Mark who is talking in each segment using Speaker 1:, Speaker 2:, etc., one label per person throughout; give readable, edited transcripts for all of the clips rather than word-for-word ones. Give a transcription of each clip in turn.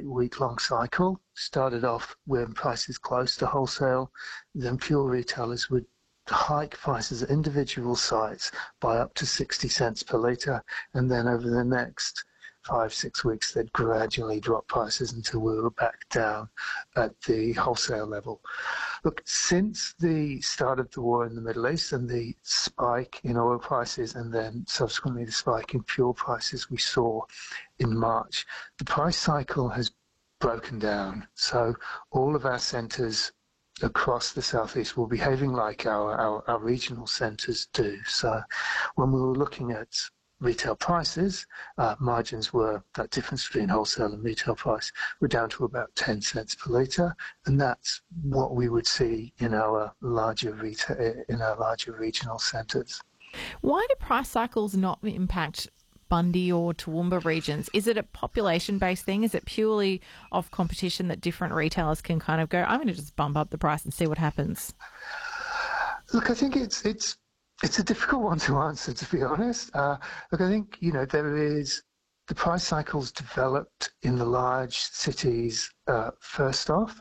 Speaker 1: week-long cycle. Started off when prices close to wholesale, then fuel retailers would hike prices at individual sites by up to 60 cents per litre, and then over the next 5-6 weeks they'd gradually drop prices until we were back down at the wholesale level. Look, since the start of the war in the Middle East and the spike in oil prices and then subsequently the spike in fuel prices we saw in March, the price cycle has broken down. So all of our centres across the southeast were behaving like our regional centres do. So when we were looking at retail prices, margins were, that difference between wholesale and retail price, were down to about 10 cents per litre, and that's what we would see in our larger regional centres.
Speaker 2: Why do price cycles not impact Bundy or Toowoomba regions? Is it a population-based thing? Is it purely of competition that different retailers can kind of go, I'm going to just bump up the price and see what happens?
Speaker 1: Look, I think it's a difficult one to answer, to be honest. Look, I think, the price cycles developed in the large cities first off.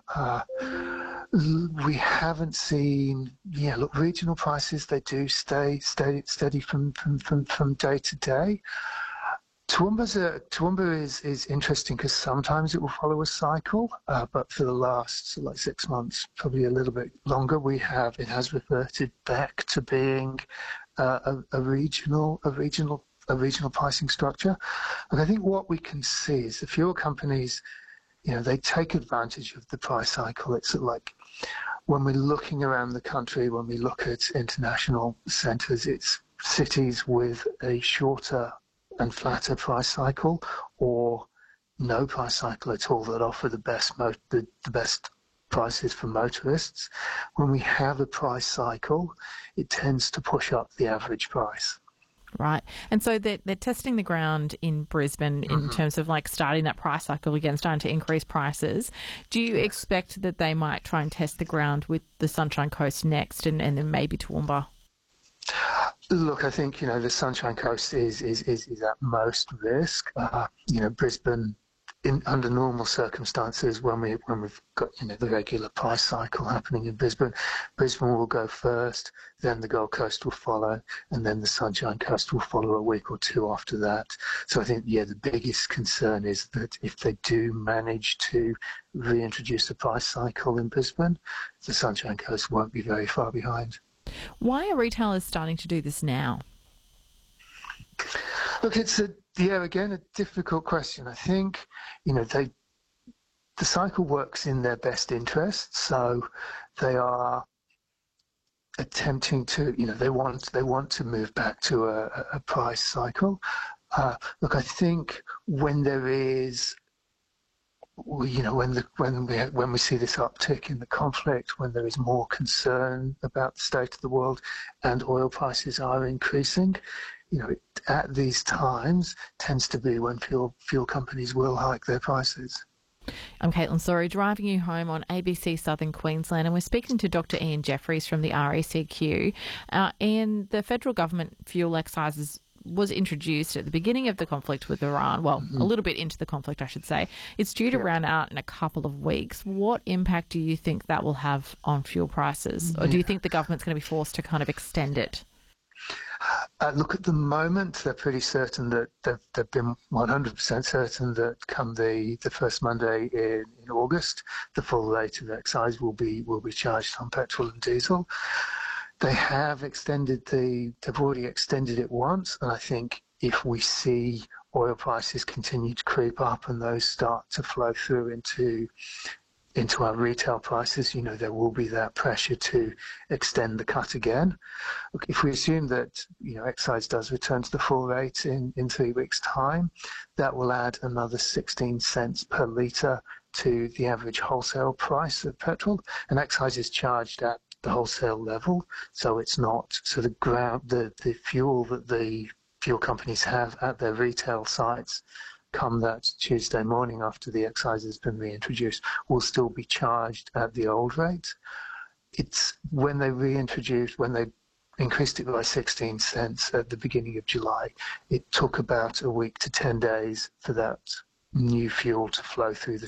Speaker 1: We haven't seen, regional prices, they do stay steady from day to day. Toowoomba is interesting because sometimes it will follow a cycle, but for the last 6 months, probably a little bit longer, it has reverted back to being a regional pricing structure. And I think what we can see is the fuel companies, they take advantage of the price cycle. It's like when we're looking around the country, when we look at international centres, it's cities with a shorter and flatter price cycle or no price cycle at all that offer the best prices for motorists. When we have a price cycle, it tends to push up the average price.
Speaker 2: Right. And so they're testing the ground in Brisbane in terms of starting that price cycle again, starting to increase prices. Do you expect that they might try and test the ground with the Sunshine Coast next and then maybe Toowoomba?
Speaker 1: Look, I think, the Sunshine Coast is at most risk. Brisbane, under normal circumstances, when we've got, the regular price cycle happening in Brisbane will go first, then the Gold Coast will follow, and then the Sunshine Coast will follow a week or two after that. So I think, the biggest concern is that if they do manage to reintroduce the price cycle in Brisbane, the Sunshine Coast won't be very far behind.
Speaker 2: Why are retailers starting to do this now?
Speaker 1: Look, it's a difficult question. I think, the cycle works in their best interest, so they are attempting to, they want to move back to a price cycle. Look, I think when there is, when we see this uptick in the conflict, when there is more concern about the state of the world and oil prices are increasing, at these times tends to be when fuel companies will hike their prices.
Speaker 2: I'm Caitlin Sorry, driving you home on ABC Southern Queensland, and we're speaking to Dr Ian Jeffries from the RACQ. Ian, the federal government fuel excises was introduced at the beginning of the conflict with Iran, a little bit into the conflict, I should say. It's due to run out in a couple of weeks. What impact do you think that will have on fuel prices? Or do you think the government's going to be forced to kind of extend it?
Speaker 1: Look, at the moment, they're pretty certain that they've been 100% certain that come the first Monday in August, the full rate of excise will be charged on petrol and diesel. They have they've already extended it once, and I think if we see oil prices continue to creep up and those start to flow through into our retail prices, there will be that pressure to extend the cut again. Look, if we assume that, excise does return to the full rate in 3 weeks' time, that will add another 16 cents per litre to the average wholesale price of petrol, and excise is charged at the wholesale level, so it's not the fuel that the fuel companies have at their retail sites come that Tuesday morning after the excise has been reintroduced will still be charged at the old rate. It's when they increased it by 16 cents at the beginning of July, it took about a week to 10 days for that new fuel to flow through the